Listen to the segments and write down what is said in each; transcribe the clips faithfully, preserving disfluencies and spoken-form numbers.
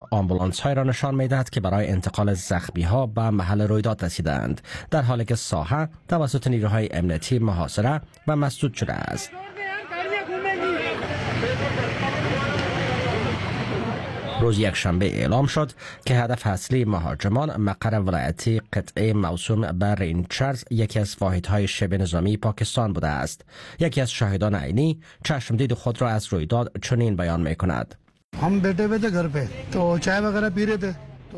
آمبولانس های را نشان می‌دهد که برای انتقال زخمی ها به محل رویداد رسیدند، در حالی که ساحه توسط نیروهای امنیتی محاصره و مسدود شده است. روز یک شنبه اعلام شد که هدف اصلی مهاجمان مقر ولایتی قطعه موسوم به رینجرز یکی از واحدهای شبه نظامی پاکستان بوده است. یکی از شاهدان عینی چشمدید خود را از رویداد چنین بیان می کند. هم بیٹھے ہوئے تھے گھر پہ تو چائے وغیرہ پی رہے تھے.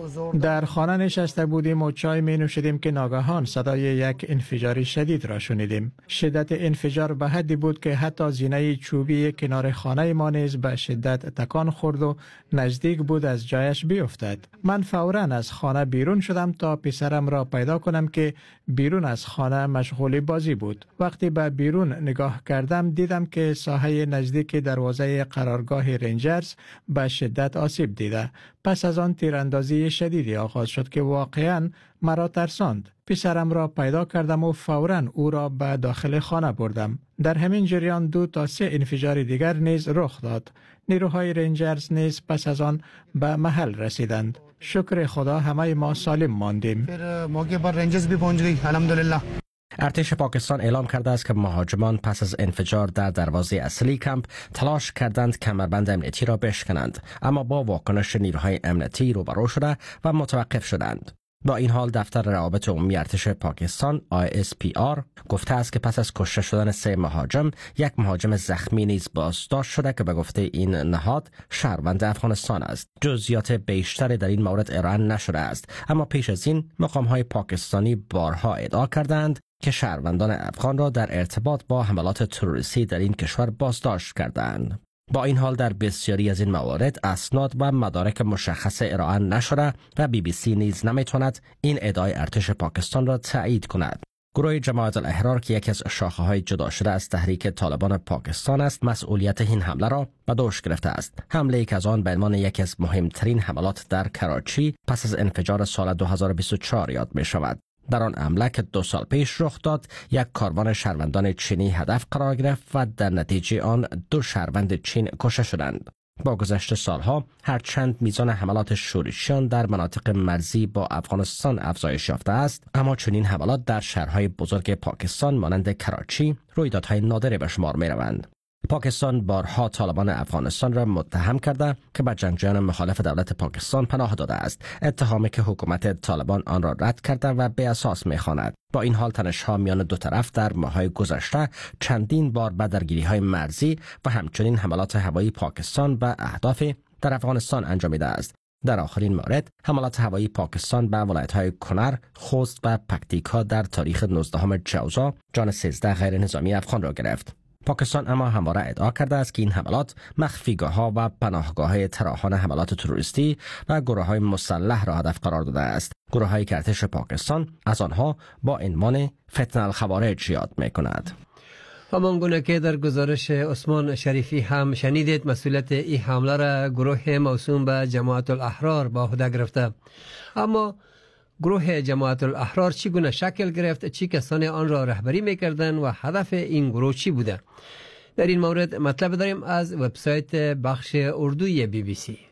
در خانه نشسته بودیم و چای می نوشیدیم که ناگهان صدای یک انفجار شدید را شنیدیم. شدت انفجار به حدی بود که حتی زینه چوبی کنار خانه ما نیز به شدت تکان خورد و نزدیک بود از جایش بیفتد. من فوراً از خانه بیرون شدم تا پسرم را پیدا کنم که بیرون از خانه مشغول بازی بود. وقتی به بیرون نگاه کردم دیدم که ساحه نزدیک دروازه قرارگاه رنجرز به شدت آسیب دیده. پس از آن تیراندازی شدیدی آغاز شد که واقعاً مرا ترساند. پسرم را پیدا کردم و فوراً او را به داخل خانه بردم. در همین جریان دو تا سه انفجار دیگر نیز رخ داد. نیروهای رنجرز نیز پس از آن به محل رسیدند. شکر خدا همه ما سالم ماندیم. پھر موقع پر رنجرز بھی پہنچ گئی الحمدللہ. ارتش پاکستان اعلام کرده است که مهاجمان پس از انفجار در دروازه اصلی کمپ تلاش کردند کمربند امنیتی را بشکنند، اما با واکنش نیروهای امنیتی روبرو شده و متوقف شدند. با این حال دفتر روابط عمومی ارتش پاکستان آی اس پی آر گفته است که پس از کشته شدن سه مهاجم، یک مهاجم زخمی نیز بازداشت شده که به گفته این نهاد شهروند افغانستان است. جزئیات بیشتری در این مورد ارائه نشده است، اما پیش از این مقام‌های پاکستانی بارها ادعا کردند که شهروندان افغان را در ارتباط با حملات تروریستی در این کشور بازداشت کردند. با این حال در بسیاری از این موارد اسناد و مدارک مشخص ارائه نشده و بی بی سی نیز نمیتواند این ادعای ارتش پاکستان را تایید کند. گروه جماعت الاحرار که یکی از شاخه‌های جدا شده از تحریک طالبان پاکستان است، مسئولیت این حمله را به دوش گرفته است. حمله‌ای که از آن به عنوان یکی از مهمترین حملات در کراچی پس از انفجار سال دو هزار و بیست و چهار یاد می شود. در آن حمله که دو سال پیش رخ داد، یک کاروان شهروندان چینی هدف قرار گرفت و در نتیجه آن دو شهروند چین کشته شدند. با گذشت سالها هرچند میزان حملات شورشیان در مناطق مرزی با افغانستان افزایش یافته است، اما چنین حملات در شهرهای بزرگ پاکستان مانند کراچی رویدادهای نادری به شمار می روند. پاکستان بارها طالبان افغانستان را متهم کرده که به جنگجویان مخالف دولت پاکستان پناه داده است، اتهامی که حکومت طالبان آن را رد کرده و به اساس می‌خواند. با این حال تنش‌ها میان دو طرف در ماه‌های گذشته چندین بار به درگیری‌های مرزی و همچنین حملات هوایی پاکستان به اهداف در افغانستان انجامیده است. در آخرین مورد حملات هوایی پاکستان به ولایت‌های کنر، خوست و پکتیکا در تاریخ نوزدهم جوزا جان سیزده غیر نظامی افغان را گرفت. پاکستان اما همواره ادعا کرده است که این حملات مخفیگاه‌ها و پناهگاه‌های طراحان حملات تروریستی و گروه‌های مسلح را هدف قرار داده است. گروه‌های که ارتش پاکستان از آنها با عنوان فتنه الخوارج یاد می‌کند. همان گونه که در گزارش عثمان شریفی هم شنیدید، مسئولیت این حمله را گروه موسوم به جماعت الاحرار با عهده گرفته. اما گروه جماعت الاحرار چگونه شکل گرفت، چی کسانی آن را رهبری میکردند و هدف این گروه چی بوده؟ در این مورد مطلب داریم از وبسایت بخش اردوی بی بی سی.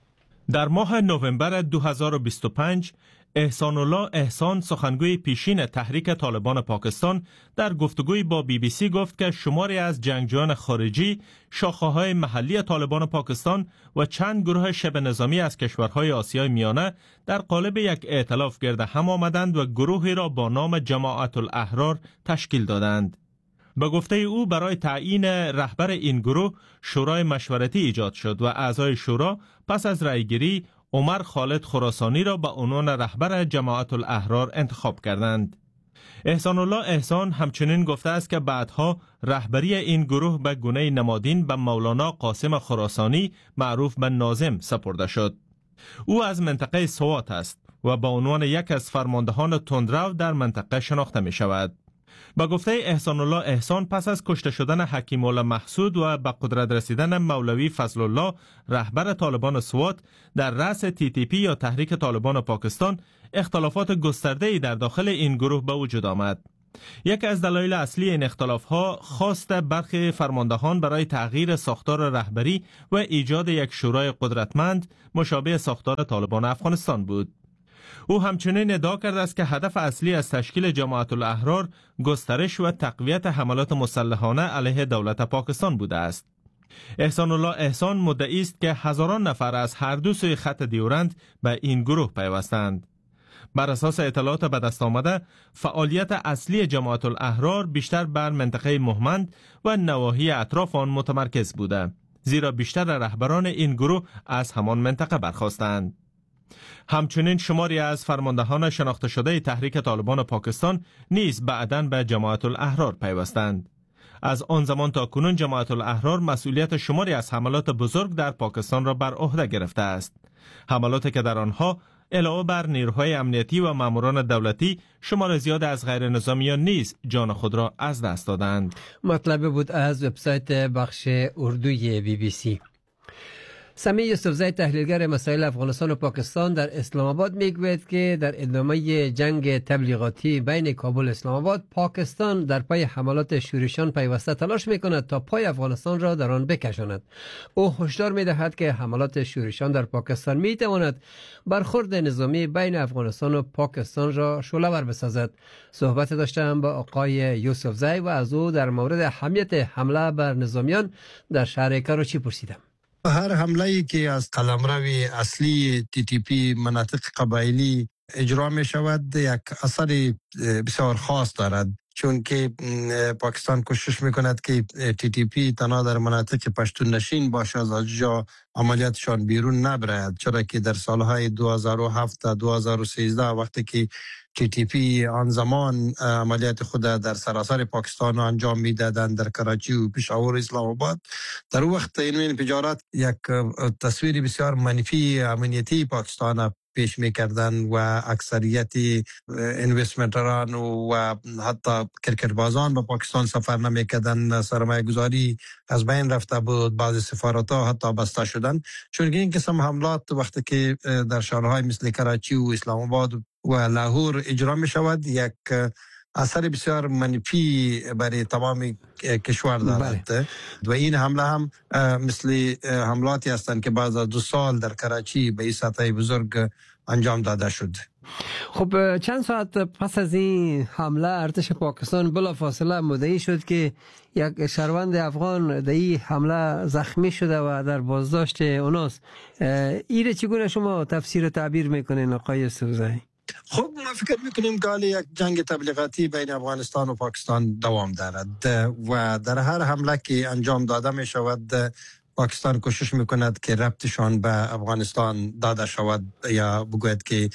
در ماه نوامبر دو هزار و بیست و پنج احسان الله احسان، سخنگوی پیشین تحریک طالبان پاکستان، در گفتگوی با بی بی سی گفت که شماری از جنگجویان خارجی، شاخه‌های محلی طالبان پاکستان و چند گروه شبه نظامی از کشورهای آسیای میانه در قالب یک ائتلاف گرد هم آمدند و گروهی را با نام جماعت الاحرار تشکیل دادند. به گفته او برای تعیین رهبر این گروه شورای مشورتی ایجاد شد و اعضای شورا پس از رأیگیری عمر خالد خراسانی را به عنوان رهبر جماعت الاحرار انتخاب کردند. احسان الله احسان همچنین گفته است که بعدها رهبری این گروه به گونه نمادین به مولانا قاسم خراسانی معروف به ناظم سپرده شد. او از منطقه سوات است و به عنوان یک از فرماندهان تندرو در منطقه شناخته می شود. با گفته احسان الله احسان پس از کشته شدن حکیم الله محسود و به قدرت رسیدن مولوی فضل الله رهبر طالبان سوات در رأس تی تی پی یا تحریک طالبان پاکستان، اختلافات گسترده‌ای در داخل این گروه به وجود آمد. یکی از دلایل اصلی این اختلاف‌ها خواست برخی فرماندهان برای تغییر ساختار رهبری و ایجاد یک شورای قدرتمند مشابه ساختار طالبان افغانستان بود. او همچنین ادعا کرده است که هدف اصلی از تشکیل جماعت الاحرار گسترش و تقویت حملات مسلحانه علیه دولت پاکستان بوده است. احسان الله احسان مدعی است که هزاران نفر از هر دو سوی خط دیورند به این گروه پیوستند. بر اساس اطلاعات به دست آمده، فعالیت اصلی جماعت الاحرار بیشتر بر منطقه مهمند و نواحی اطراف آن متمرکز بوده، زیرا بیشتر رهبران این گروه از همان منطقه برخاستند. همچنین شماری از فرماندهان شناخته شده تحریک طالبان پاکستان نیز بعداً به جماعت الاحرار پیوستند. از آن زمان تا کنون جماعت الاحرار مسئولیت شماری از حملات بزرگ در پاکستان را بر عهده گرفته است. حملاتی که در آنها علاوه بر نیروهای امنیتی و ماموران دولتی، شمار زیاد از غیر نظامیان نیز جان خود را از دست دادند. مطلب بود از وبسایت بخش اردوی بی بی سی. سمیع یوسفزی تحلیلگر مسائل افغانستان و پاکستان در اسلام آباد میگوید که در ادامه جنگ تبلیغاتی بین کابل و اسلام آباد، پاکستان در پای حملات شورشان پیوسته تلاش میکند تا پای افغانستان را در آن بکشاند. او هشدار میدهد که حملات شورشان در پاکستان میتواند برخورد نظامی بین افغانستان و پاکستان را شعله‌ور بسازد. صحبت داشتم با آقای یوسفزی و از او در مورد اهمیت حمله بر نظامیان در شهر کراچی پرسیدم. هر حمله ای که از قلمرو اصلی تی تی پی مناطق قبایلی اجرا می شود یک اثر بسیار خاص دارد، چون که پاکستان کوشش می کند که تی تی پی تنها در مناطق پشتون نشین باشه، از جا عملیاتشان بیرون نبرد، چرا که در سالهای دو هزار و هفت تا دو هزار و سیزده وقتی که تی تی پی آن زمان عملیات خود در سراسر پاکستان انجام میدادند در کراچی و پشاور اسلام آباد، در وقت این انفجارات یک تصویر بسیار منفی امنیتی پاکستان پیش میکردن و اکثریت اینوستمنتران و حتی کرکٹ بازان به پاکستان سفر نمیکردن، سرمایه گذاری از بین رفته بود، بعض سفارت ها حتی بسته شدن، چون این قسم حملات وقتی که در شهرهای مثل کراچی و اسلام آباد و لاهور اجرا می شود یک اثر بسیار منفی برای تمام کشور دارد. بله. و این حمله هم مثل حملاتی هستند که بعد از دو سال در کراچی به این سطح بزرگ انجام داده شد. خب چند ساعت پس از این حمله ارتش پاکستان بلافاصله مدعی شد که یک شهروند افغان در این حمله زخمی شده و در بازداشت اوناست. ایره چگونه شما تفسیر و تعبیر میکنین آقای سوزایی؟ خب ما فکر میکنیم که حالی یک جنگ تبلیغاتی بین افغانستان و پاکستان دوام دارد و در هر حمله که انجام داده می شود پاکستان کوشش میکند که ربطشان به افغانستان داده شود یا بگوید که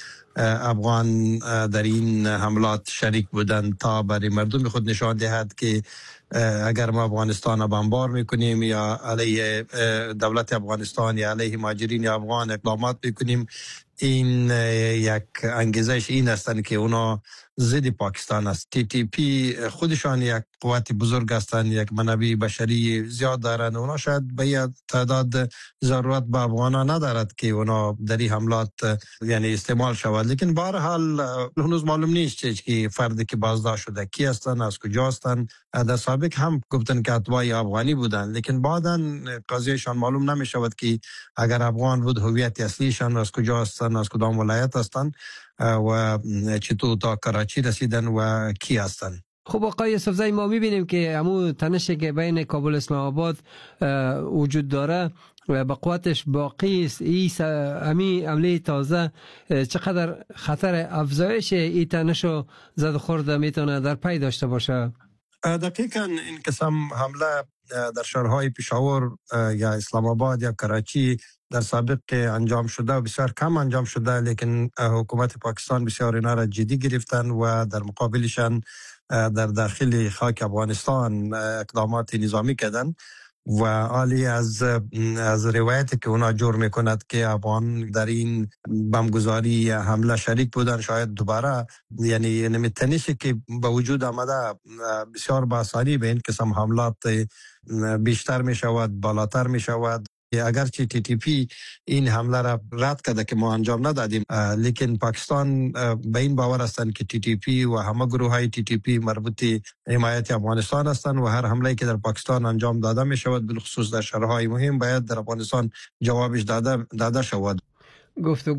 افغان در این حملات شریک بودند تا برای مردم خود نشان دهد که اگر ما افغانستان را بمبار میکنیم یا علیه دولت افغانستان یا علیه مهاجرین افغان اقدامات میکنیم، این یک انگیزش این هستند که اونا ضد پاکستان است. تی تی پی خودشان یک قوت بزرگ هستند، یک منابع بشری زیاد دارند، اونا شاید به تعداد ضرورت به افغانان ندارد که اونا در این حملات یعنی استعمال شود، لیکن به هر حال هنوز معلوم نیست که فردی که بازداشت شده کی هستند، از کجا هستند. در سابق هم گفتن که اتباع افغانی بودند، لیکن بعداً قضیهشان معلوم نمی شود که اگر افغان بود هویت اصلیشان از کجا هستند، از کدام ولایت هستند و چطور تا کراچی رسیدن و کی هستند. خب آقای یوسفزی ما میبینیم که همون تنشی که بین کابل و اسلام آباد وجود داره و با قوتش باقی است، این امی عمله تازه چقدر خطر افزایش این تنش و زد خورد میتونه در پی داشته باشه؟ دقیقاً این قسم حمله در شهرهای پشاور یا اسلام آباد یا کراچی در سابق انجام شده و بسیار کم انجام شده، لیکن حکومت پاکستان بسیار اینا را جدی گرفتن و در مقابلشان در داخل خاک افغانستان اقدامات نظامی کردن و عالی از از روایتی که اونا جور میکند که افغان در این بمبگذاری یا حمله شریک بودن، شاید دوباره یعنی نمیتنیشه که با وجود آمده بسیار با آسانی به این قسم حملات بیشتر می شود، بالاتر می شود اگرچه تی تی پی این حمله را رد کرده که ما انجام ندادیم، لیکن پاکستان به این باور هستند که تی تی پی و همه گروه های تی تی پی مربوط حمایت افغانستان هستند و هر حمله که در پاکستان انجام داده می شود بالخصوص در شهرهای مهم باید در افغانستان جوابش داده داده شود. گفتگو